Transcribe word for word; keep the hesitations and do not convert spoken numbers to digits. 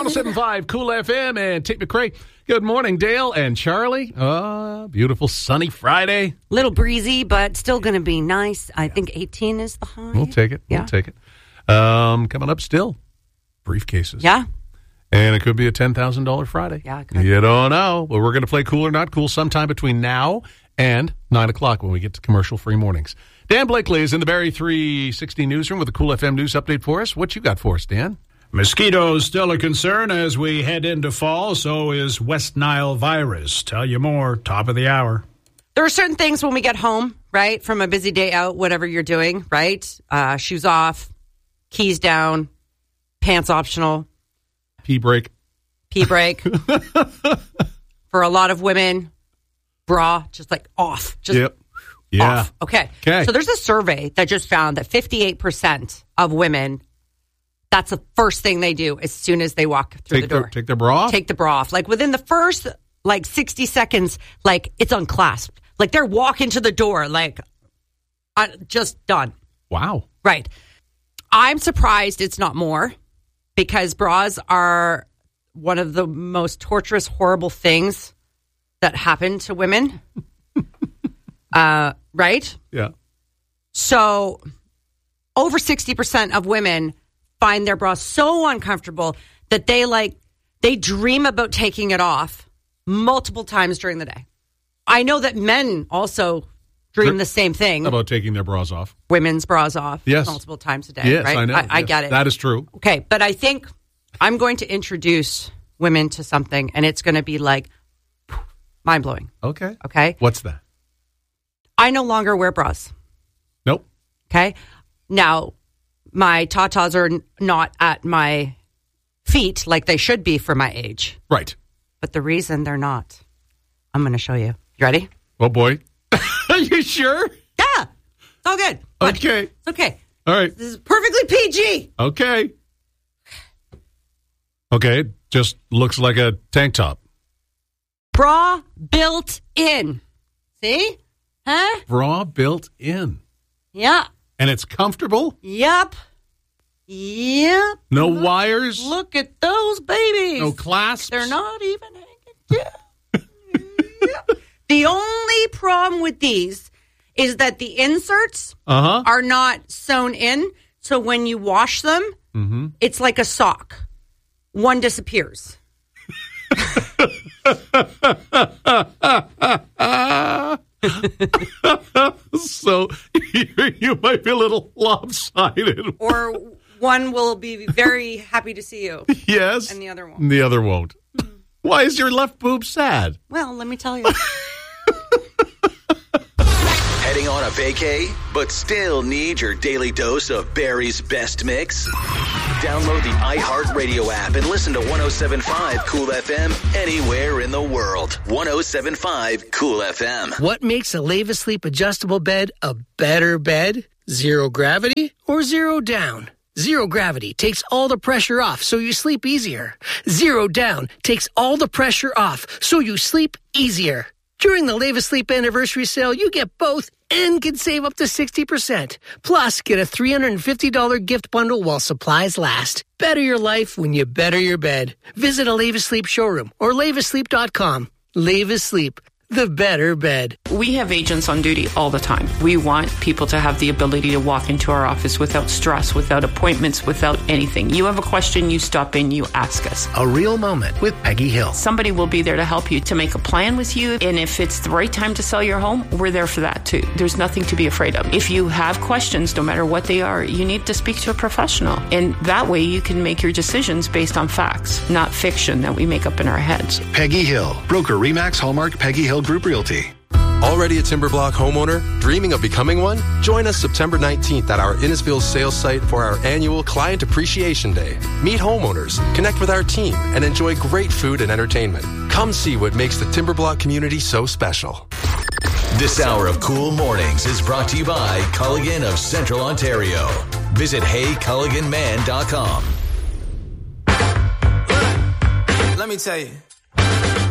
oh seven point five Cool F M and Tate McRae. Good morning, Dale and Charlie. Oh, beautiful sunny Friday. Little breezy, but still going to be nice. I think eighteen is the high. We'll take it. Yeah. We'll take it. Um, coming up still, briefcases. Yeah. And it could be a ten thousand dollars Friday. Yeah, it could. You don't know. But we're going to play Cool or Not Cool sometime between now and nine o'clock when we get to commercial-free mornings. Dan Blakely is in the Barrie three sixty newsroom with a Cool F M news update for us. What you got for us, Dan? Mosquitoes still a concern as we head into fall. So is West Nile virus. Tell you more, top of the hour. There are certain things when we get home, right, from a busy day out, whatever you're doing, right? Uh, shoes off, keys down, pants optional. Pee break. Pee break. For a lot of women, bra just like off. Just yep. Yeah. off. Okay. Okay. So there's a survey that just found that fifty-eight percent of women, that's the first thing they do as soon as they walk through take the door. Their, take their bra off? Take the bra off. Like within the first like sixty seconds, like it's unclasped. Like they're walking to the door, like uh, just done. Wow. Right. I'm surprised it's not more because bras are one of the most torturous, horrible things that happen to women. uh, right? Yeah. So over sixty percent of women find their bra so uncomfortable that they like, they dream about taking it off multiple times during the day. I know that men also dream Sure. the same thing. About taking their bras off. Women's bras off Yes. multiple times a day. Yes, right? I know. I, I Yes, get it. That is true. Okay, but I think I'm going to introduce women to something, and it's going to be like mind-blowing. Okay. Okay? What's that? I no longer wear bras. Nope. Okay? Now, my tatas are n- not at my feet like they should be for my age. Right. But the reason they're not, I'm going to show you. You ready? Oh, boy. Are you sure? Yeah. It's all good. Watch. Okay. It's okay. All right. This is perfectly P G. Okay. Okay. Just looks like a tank top. Bra built in. See? Huh? Bra built in. Yeah. And it's comfortable? Yep. Yep. No look, wires? Look at those babies. No clasps? They're not even hanging down. Yep. The only problem with these is that the inserts Uh-huh. are not sewn in. So when you wash them, Mm-hmm. it's like a sock. One disappears. So you, you might be a little lopsided. Or one will be very happy to see you. Yes. And the other won't. The other won't. Why is your left boob sad? Well, let me tell you. Heading on a vacay, but still need your daily dose of Barry's best mix? Download the iHeartRadio app and listen to one oh seven point five Cool F M anywhere in the world. one oh seven point five Cool F M. What makes a Leva Sleep adjustable bed a better bed? Zero gravity or zero down? Zero gravity takes all the pressure off so you sleep easier. Zero down takes all the pressure off so you sleep easier. During the Leva Sleep anniversary sale, you get both and can save up to sixty percent. Plus, get a three hundred fifty dollars gift bundle while supplies last. Better your life when you better your bed. Visit a Leva Sleep showroom or leva sleep dot com. Leva Sleep, the better bed. We have agents on duty all the time. We want people to have the ability to walk into our office without stress, without appointments, without anything. You have a question, you stop in, you ask us. A real moment with Peggy Hill. Somebody will be there to help you, to make a plan with you. And if it's the right time to sell your home, we're there for that too. There's nothing to be afraid of. If you have questions, no matter what they are, you need to speak to a professional. And that way you can make your decisions based on facts, not fiction that we make up in our heads. Peggy Hill, broker Remax Hallmark Peggy Hill Group Realty. Already a Timberblock homeowner? Dreaming of becoming one? Join us September nineteenth at our Innisfil sales site for our annual Client Appreciation Day. Meet homeowners, connect with our team, and enjoy great food and entertainment. Come see what makes the Timberblock community so special. This hour of Cool Mornings is brought to you by Culligan of Central Ontario. Visit hey culligan man dot com. Let me tell you.